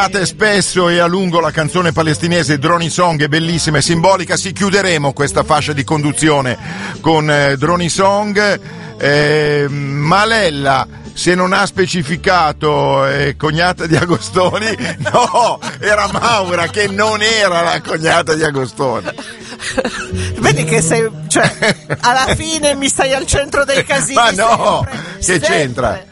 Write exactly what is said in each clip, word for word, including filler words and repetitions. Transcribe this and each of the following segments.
Spesso e a lungo la canzone palestinese Droni Song è bellissima e simbolica. Si chiuderemo questa fascia di conduzione con eh, Droni Song. eh, Malella, se non ha specificato eh, cognata di Agostoni, no, era Maura che non era la cognata di Agostoni. Vedi che sei, cioè, alla fine mi stai al centro dei casini. Ma no, sempre, che sempre. c'entra?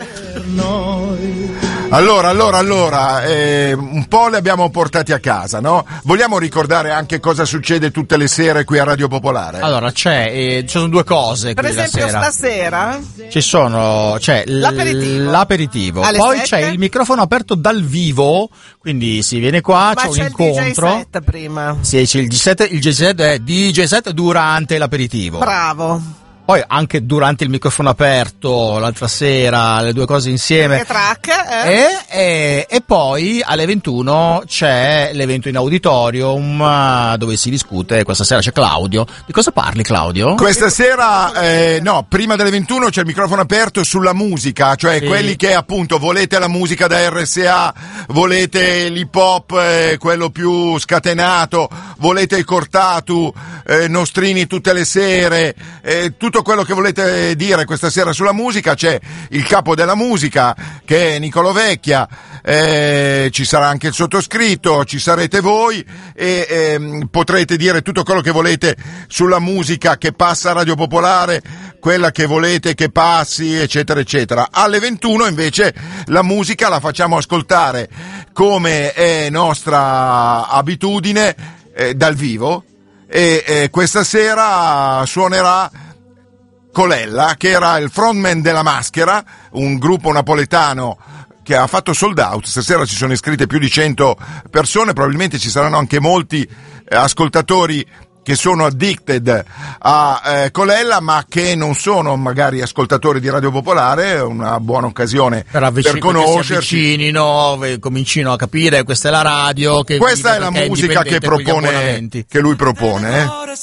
Allora, allora, allora, eh, un po' li abbiamo portati a casa, no? Vogliamo ricordare anche cosa succede tutte le sere qui a Radio Popolare? Allora, c'è, eh, ci sono due cose Per qui la esempio sera. stasera Ci sono, c'è l- L'aperitivo. l'aperitivo. Alle Poi sette? c'è il microfono aperto dal vivo, quindi si viene qua, ma c'è un c'è incontro. il D J set prima. Sì, c'è il D J set, il D J set è D J set durante l'aperitivo. Bravo. Poi anche durante il microfono aperto, l'altra sera, le due cose insieme. Che track, eh? E, e, e poi alle ventuno c'è l'evento in auditorium uh, dove si discute. Questa sera c'è Claudio. Di cosa parli, Claudio? Questa sera, eh, no, prima delle ventuno c'è il microfono aperto sulla musica, cioè Sì. quelli che appunto volete la musica da R S A, volete l'hip hop, eh, quello più scatenato, volete il Cortatu, eh, Nostrini tutte le sere, eh, tutto quello che volete dire questa sera sulla musica. C'è il capo della musica che è Nicolò Vecchia, eh, ci sarà anche il sottoscritto, ci sarete voi e ehm, potrete dire tutto quello che volete sulla musica che passa a Radio Popolare, quella che volete che passi, eccetera eccetera. Alle ventuno invece la musica la facciamo ascoltare, come è nostra abitudine, eh, dal vivo, e eh, questa sera suonerà Colella, che era il frontman della Maschera, un gruppo napoletano che ha fatto sold out. Stasera ci sono iscritte più di cento persone, probabilmente ci saranno anche molti eh, ascoltatori che sono addicted a eh, Colella, ma che non sono magari ascoltatori di Radio Popolare. È una buona occasione Per, avvicin- per conoscerci. si avvicinino, eh, comincino a capire questa è la radio. Che Questa guida, è la perché musica che indipendente con gli propone, abbonamenti. che lui propone. Eh.